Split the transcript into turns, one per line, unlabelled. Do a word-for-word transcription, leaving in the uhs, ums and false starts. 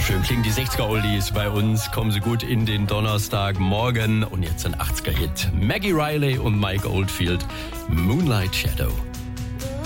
schön klingen die sechziger-Oldies bei uns. Kommen sie gut in den Donnerstagmorgen. Und jetzt ein achtziger-Hit. Maggie Riley und Mike Oldfield, Moonlight Shadow.